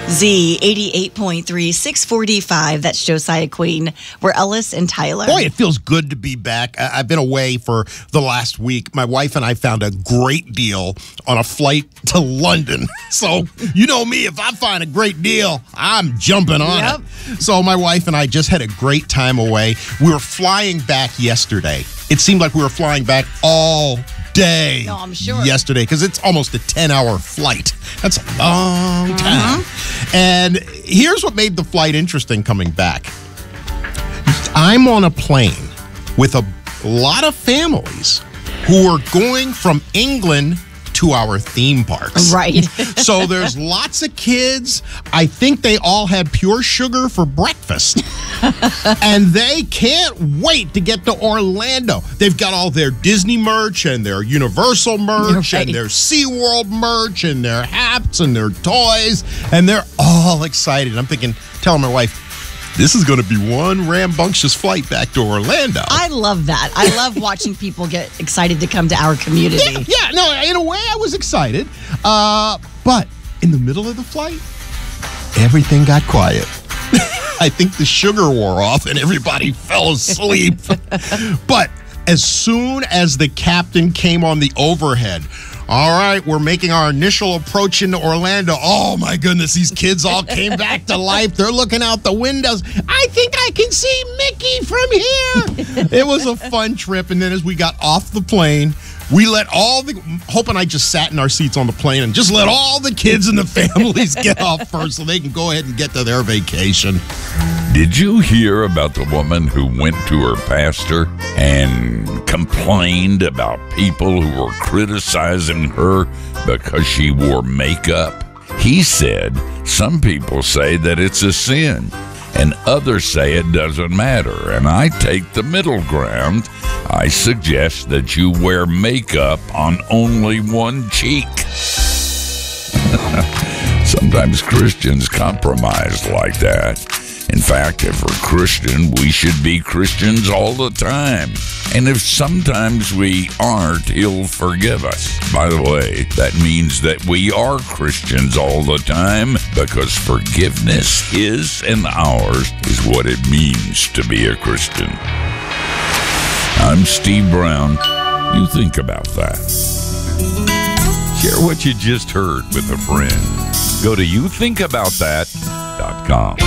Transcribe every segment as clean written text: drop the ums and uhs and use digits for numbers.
Z 88.3, 645. That's Josiah Queen. We're Ellis and Tyler. Boy, it feels good to be back. I've been away for the last week. My wife and I found a great deal on a flight to London. So, you know me, if I find a great deal, I'm jumping on it. So my wife and I just had a great time away. We were flying back yesterday. It seemed like we were flying back all day. No, I'm sure. Yesterday, because it's almost a 10-hour flight. That's a long time. And here's what made the flight interesting coming back. I'm on a plane with a lot of families who are going from England to our theme parks. Right. So there's lots of kids. I think they all had pure sugar for breakfast. And they can't wait to get to Orlando. They've got all their Disney merch and their Universal merch and their SeaWorld merch and their hats and their toys. And they're all excited. I'm thinking, telling my wife, this is going to be one rambunctious flight back to Orlando. I love that. I love watching people get excited to come to our community. Yeah, no, in a way I was excited. But in the middle of the flight, everything got quiet. I think the sugar wore off and everybody fell asleep. But as soon as the captain came on the overhead, all right, we're making our initial approach into Orlando. Oh, my goodness, these kids all came back to life. They're looking out the windows. I think I can see Mickey from here. It was a fun trip. And then as we got off the plane, we let Hope and I just sat in our seats on the plane and just let all the kids and the families get off first so they can go ahead and get to their vacation. Did you hear about the woman who went to her pastor and complained about people who were criticizing her because she wore makeup? He said some people say that it's a sin and others say it doesn't matter, and I take the middle ground. I suggest that you wear makeup on only one cheek. Sometimes Christians compromise like that. In fact, if we're Christian, we should be Christians all the time. And if sometimes we aren't, he'll forgive us. By the way, that means that we are Christians all the time because forgiveness, his and ours, is what it means to be a Christian. I'm Steve Brown. You think about that. Share what you just heard with a friend. Go to youthinkaboutthat.com.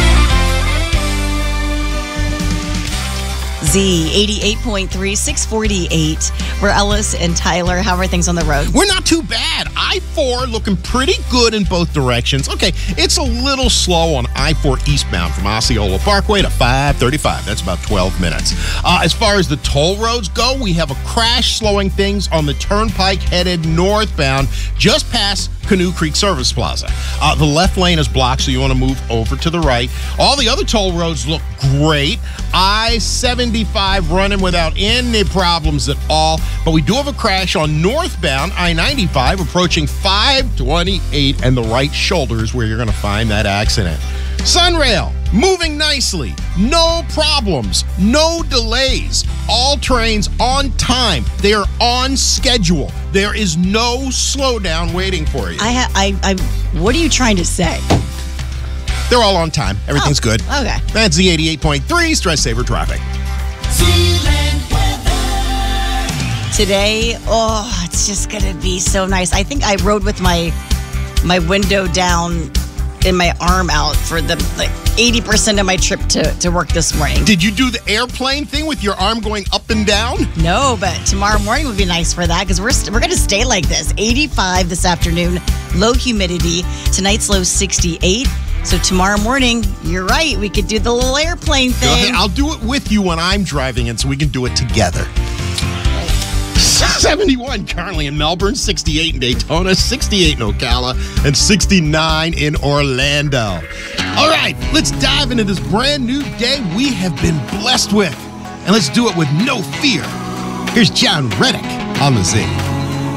Z 88.3, 648. We're Ellis and Tyler. How are things on the road? We're not too bad. I-4 looking pretty good in both directions. Okay, it's a little slow on I-4 eastbound from Osceola Parkway to 535. That's about 12 minutes. As far as the toll roads go, we have a crash slowing things on the Turnpike headed northbound just past Canoe Creek Service Plaza. The left lane is blocked, so you want to move over to the right. All the other toll roads look great. I-75 running without any problems at all. But we do have a crash on northbound I-95 approaching 528 and the right shoulder is where you're going to find that accident. Sunrail, moving nicely. No problems, no delays. All trains on time. They are on schedule. There is no slowdown waiting for you. What are you trying to say? They're all on time. Everything's good. Okay. That's the 88.3 Stress Saver Traffic. Today, it's just going to be so nice. I think I rode with my window down and my arm out for the 80% of my trip to work this morning. Did you do the airplane thing with your arm going up and down? No, but tomorrow morning would be nice for that because we're going to stay like this. 85 this afternoon, low humidity. Tonight's low 68. So tomorrow morning, you're right, we could do the little airplane thing. Go ahead. I'll do it with you when I'm driving it so we can do it together. 71 currently in Melbourne, 68 in Daytona, 68 in Ocala, and 69 in Orlando. All right, let's dive into this brand new day we have been blessed with. And let's do it with no fear. Here's John Reddick on the Z.